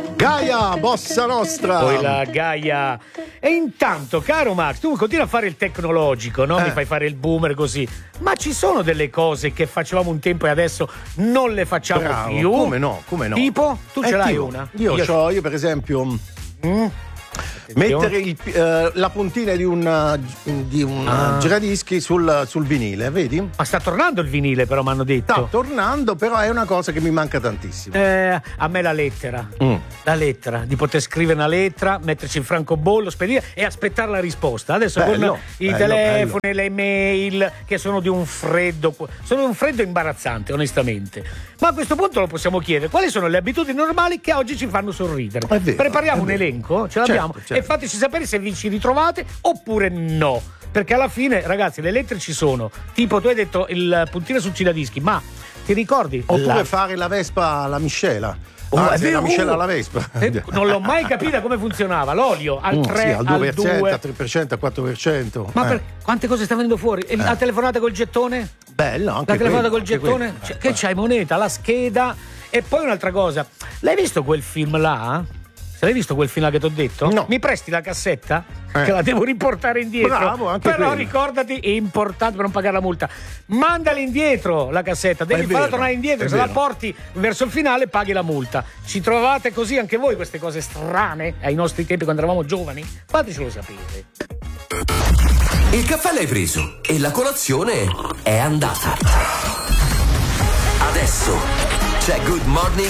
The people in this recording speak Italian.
Gaia, bossa nostra. Poi la Gaia. E intanto, caro Max, tu continui a fare il tecnologico, no? Mi fai fare il boomer così. Ma ci sono delle cose che facevamo un tempo e adesso non le facciamo più? Come no? Tipo? Tu ce l'hai tipo, una? Io per esempio mettere la puntina di un giradischi sul vinile, vedi? Ma sta tornando il vinile, però mi hanno detto. Sta tornando, però è una cosa che mi manca tantissimo. A me la lettera. La lettera, di poter scrivere una lettera, metterci in francobollo, spedire e aspettare la risposta. Adesso con i telefoni, le mail, che sono di un freddo imbarazzante, onestamente. Ma a questo punto lo possiamo chiedere: quali sono le abitudini normali che oggi ci fanno sorridere? Prepariamo un elenco, ce l'abbiamo? Certo. E fateci sapere se vi ci ritrovate oppure no. Perché alla fine, ragazzi, le lettere ci sono. Tipo, tu hai detto il puntino sul giradischi, ma ti ricordi? Oppure fare la Vespa alla miscela. La miscela alla Vespa. Non l'ho mai capita come funzionava. L'olio al 3, al 2%, al 3%, al 4%. Ma quante cose sta venendo fuori? La telefonata col gettone? Bello, anche la telefonata quello, col gettone? Che c'hai moneta, la scheda. E poi un'altra cosa. L'hai visto quel film là? Se l'hai visto quel film là che ti ho detto? No. Mi presti la cassetta? Che la devo riportare indietro. Bravo, anche però quello. ricordati, è importante per non pagare la multa. Mandali indietro la cassetta, devi farla tornare indietro, se la porti verso il finale paghi la multa. Ci trovate così anche voi queste cose strane ai nostri tempi quando eravamo giovani? Fatecelo sapere. Il caffè l'hai preso e la colazione è andata. Adesso c'è Good Morning